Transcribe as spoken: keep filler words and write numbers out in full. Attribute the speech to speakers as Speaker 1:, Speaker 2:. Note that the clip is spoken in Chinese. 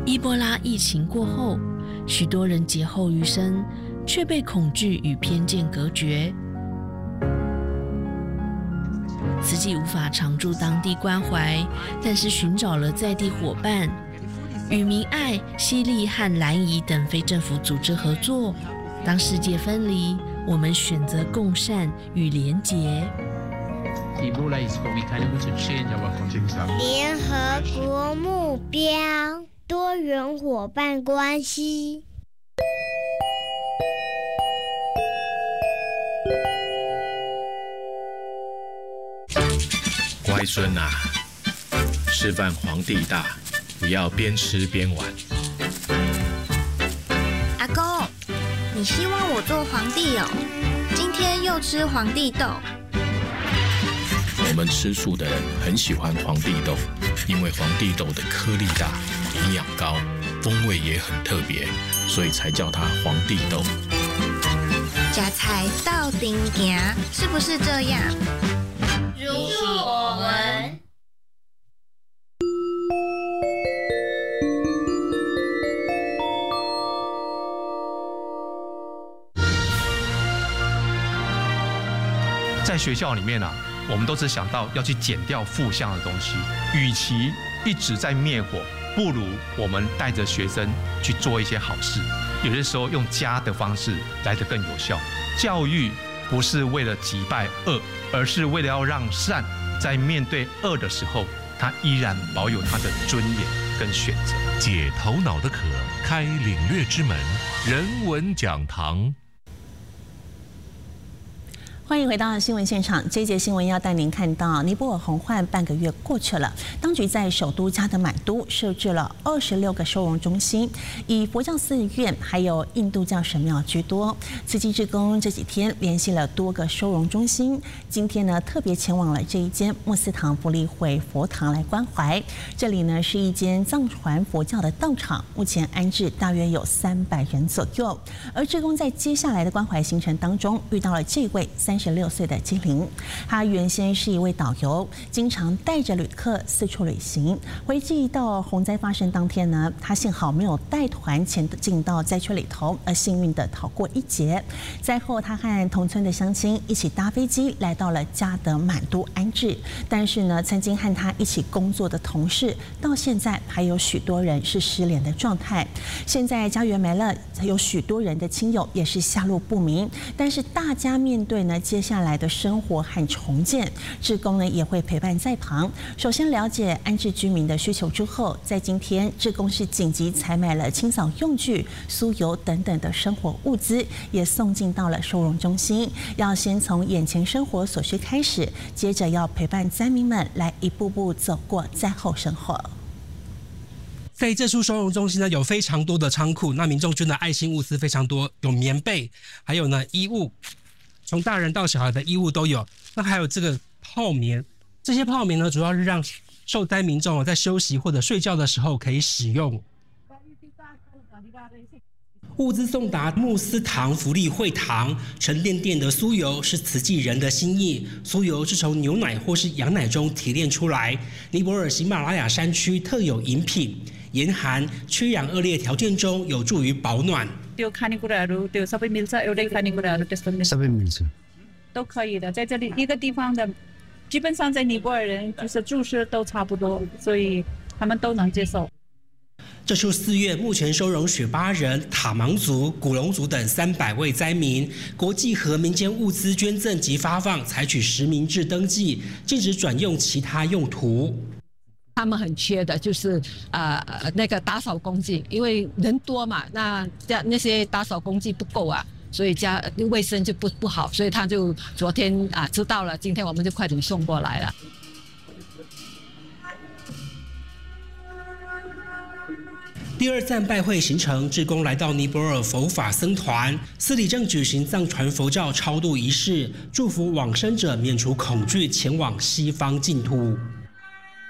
Speaker 1: 伊波拉疫情过后，许多人劫后余生，却被恐惧与偏见隔绝。慈济无法常驻当地关怀，但是寻找了在地伙伴，与明爱、西利和蓝怡等非政府组织合作。当世界分离，我们选择共善与连结。
Speaker 2: 联合国目标：多元伙伴关系。
Speaker 3: 乖孙啊，吃饭皇帝大，不要边吃边玩。
Speaker 4: 阿公，你希望我做皇帝哦？今天又吃皇帝豆。
Speaker 3: 我们吃素的人很喜欢皇帝豆，因为皇帝豆的颗粒大、营养高、风味也很特别，所以才叫它皇帝豆。
Speaker 4: 吃菜到顶行，是不是这样？
Speaker 2: 如是我闻。
Speaker 5: 在学校里面啊，我们都只想到要去减掉负向的东西，与其一直在灭火，不如我们带着学生去做一些好事。有些时候用加的方式来得更有效。教育不是为了击败恶，而是为了要让善在面对恶的时候，他依然保有他的尊严跟选择。
Speaker 6: 解头脑的渴，开领略之门，人文讲堂。
Speaker 7: 欢迎回到新闻现场。这一节新闻要带您看到，尼泊尔洪患半个月过去了，当局在首都加德满都设置了二十六个收容中心，以佛教寺院还有印度教神庙居多。慈济志工这几天联系了多个收容中心，今天呢特别前往了这一间穆斯堂福利会佛堂来关怀。这里呢是一间藏传佛教的道场，目前安置大约有三百人左右。而志工在接下来的关怀行程当中，遇到了这位三。三十六岁的精灵，他原先是一位导游，经常带着旅客四处旅行。回忆到洪灾发生当天呢，他幸好没有带团前进到灾区里头，而幸运的逃过一劫。灾后，他和同村的乡亲一起搭飞机来到了加德满都安置。但是呢，曾经和他一起工作的同事，到现在还有许多人是失联的状态。现在家园没了，有许多人的亲友也是下落不明。但是大家面对呢。接下来的生活和重建，志工呢也会陪伴在旁。首先了解安置居民的需求之后，在今天，志工是紧急采买了清扫用具、酥油等等的生活物资，也送进到了收容中心。要先从眼前生活所需开始，接着要陪伴灾民们来一步步走过灾后生活。
Speaker 8: 在这处收容中心呢，有非常多的仓库，那民众捐的爱心物资非常多，有棉被，还有呢衣物。从大人到小孩的衣物都有，那还有这个泡棉，这些泡棉呢，主要是让受灾民众在休息或者睡觉的时候可以使用。物资送达穆斯堂福利会堂，沉甸甸的酥油是慈济人的心意。酥油是从牛奶或是羊奶中提炼出来，尼泊尔喜马拉雅山区特有饮品，严寒、缺氧恶劣条件中有助于保暖。
Speaker 9: 丢卡尼古拉鲁，丢沙贝米萨，有的卡尼古拉鲁，沙贝米萨都可以的。在这里一个地方的，基本上在尼泊尔人就是住宿都差不多，所以他们都能接受。
Speaker 8: 这处寺院目前收容雪巴人、塔芒族、古龙族等三百位灾民。国际和民间物资捐赠及发放采取实名制登记，禁止转用其他用途。
Speaker 10: 他们很缺的就是呃那个打扫工具，因为人多嘛，那那些打扫工具不够啊，所以家卫生就不不好，所以他就昨天啊知道了，今天我们就快点送过来了。
Speaker 8: 第二站拜会行程，志工来到尼泊尔佛法僧团，寺里正举行藏传佛教超度仪式，祝福往生者免除恐惧，前往西方净土。